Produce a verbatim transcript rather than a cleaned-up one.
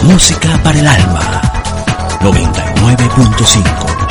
Música para el alma. noventa y nueve punto cinco